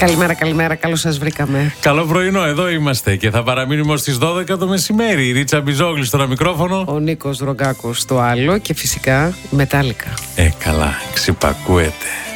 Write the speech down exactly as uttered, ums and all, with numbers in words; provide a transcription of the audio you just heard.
Καλημέρα, καλημέρα, καλώς σας βρήκαμε. Καλό πρωινό, εδώ είμαστε και θα παραμείνουμε ως τις δώδεκα το μεσημέρι. Η Ρίτσα Μπιζόγλη στο ένα μικρόφωνο. Ο Νίκος Ρογκάκος στο άλλο και φυσικά Μετάλλικα. Ε, καλά, ξυπακούεται.